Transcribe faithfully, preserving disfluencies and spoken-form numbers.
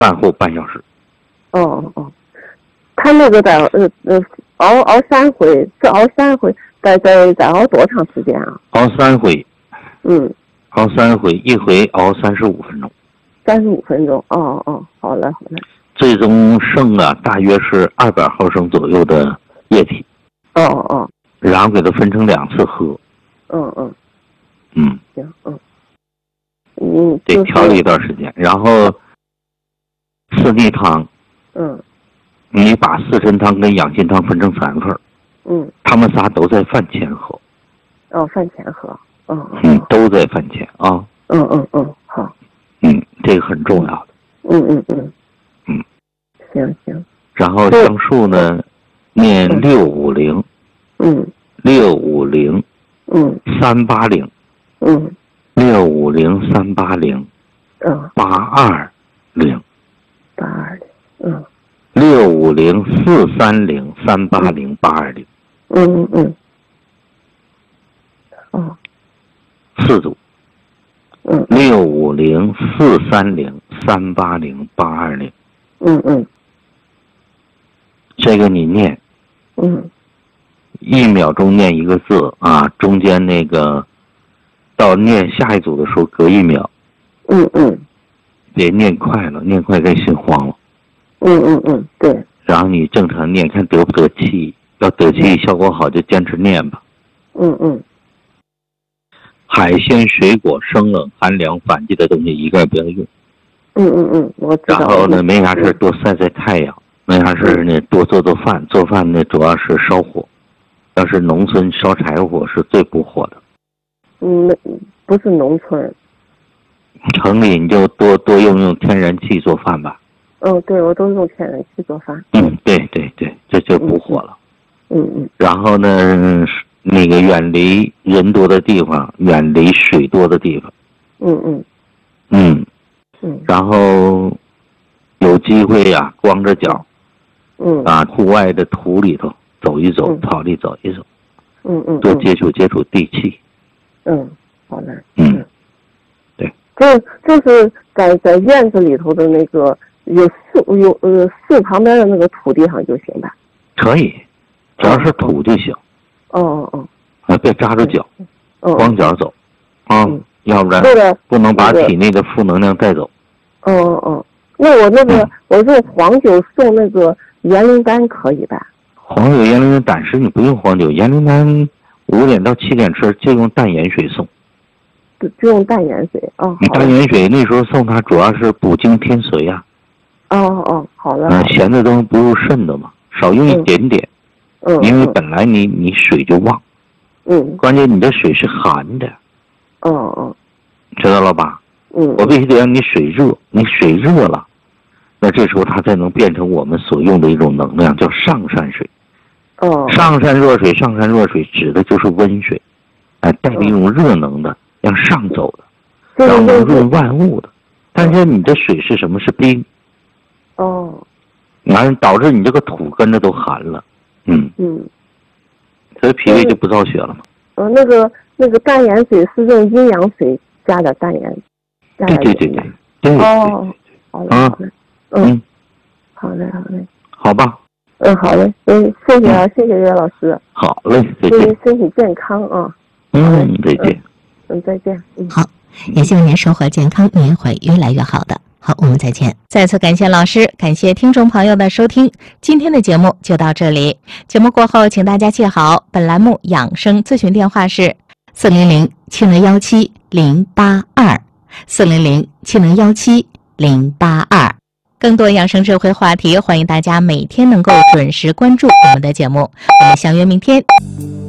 饭后半小时。 哦哦哦，他那个在呃呃熬熬三回，是熬三回，再再再熬多长时间啊？ 熬三回。 嗯。 熬三回，一回熬三十五分钟。 三十五分钟，哦哦，好嘞好嘞。 最终剩啊，大约是二百毫升左右的液体。 哦哦。 然后给它分成两次喝。 嗯嗯。 嗯。 行，嗯。嗯。 得调理一段时间，然后四逆汤。 嗯。 你把四神汤跟养心汤分成三份。 嗯。 他们仨都在饭前喝。 哦，饭前喝。嗯嗯，都在饭前啊。 嗯嗯嗯，好。 嗯，这个很重要的。 嗯嗯嗯。 嗯。 行行。 然后香树呢，念六五零。 嗯。 六五零。 嗯。 三八零。 嗯。 六五零三八零。 嗯。 八二零。 八二零。嗯。 六五零四三零三八零八二零。 嗯嗯嗯。哦。 四组。 嗯。 六五零四三零三八零八二零。 嗯嗯。 这个你念。 嗯。 一秒钟念一个字啊，中间那个到念下一组的时候隔一秒。 嗯嗯。 别念快了，念快该心慌了。 嗯嗯嗯，对。 然后你正常念，看得不得气，要得气效果好就坚持念吧。 嗯嗯。 海鲜、水果、生冷、寒凉、反季的东西一概不要用。 嗯嗯嗯，我知道。 然后呢，没啥事多晒晒太阳，没啥事呢多做做饭，做饭呢主要是烧火。要是农村烧柴火是最不火的。 嗯，不是农村。 城里你就多多用用天然气做饭吧。 嗯，对，我都用天然气做饭。 嗯，对对对，这就不火了。 嗯嗯。 然后呢，那个远离人多的地方，远离水多的地方。 嗯嗯。 嗯。 嗯。 然后有机会呀、啊，光着脚。 嗯。 啊，户外的土里头走一走，草里走一走。 嗯嗯。 多接触接触地气。 嗯，好的。 嗯。对。 就就是在在院子里头的那个有树有呃树旁边的那个土地上就行吧。 可以，只要是土就行。 哦哦哦。 啊，别扎着脚， 嗯、 光脚走，啊、嗯，要不然不能把体内的负能量带走。 哦哦哦，那我那个、嗯、我用黄酒送那个元灵丹可以吧？ 黄酒元灵丹，但是你不用黄酒，元灵丹五点到七点吃，就用淡盐水送。 就就用淡盐水哦。 你淡盐水那时候送它主要是补精添髓呀、 啊。哦哦，好了。 嗯，咸的东西不入肾的嘛，少用一点点。 嗯。 因为本来你你水就旺。 嗯。 关键你的水是寒的。 嗯嗯。 知道了吧？ 嗯。 我必须得让你水热，你水热了，那这时候它才能变成我们所用的一种能量，叫上善水。 哦。 上善弱水，上善弱水指的就是温水，哎，带着一种热能的，向上走的，然后能润万物的。但是你的水是什么？是冰。 哦。 完了，导致你这个土跟着都寒了。嗯。 嗯。 所以脾胃就不造血了嘛。 呃，那个那个淡盐水是用阴阳水加点淡盐。 对对对对对。 哦。好嘞。好嘞。嗯。好嘞好嘞。 好吧。 嗯，好嘞，嗯，谢谢啊，嗯、谢谢岳老师。 好嘞，再见。 祝您身体健康啊。 嗯，再见。 嗯，再见。嗯， 好，也希望您生活健康，你也会越来越好的。好，我们再见。再次感谢老师，感谢听众朋友的收听。今天的节目就到这里。节目过后，请大家记好，本栏目养生咨询电话是四零零七零幺七零八二四零零七零幺七零八二。更多养生智慧话题，欢迎大家每天能够准时关注我们的节目。我们相约明天。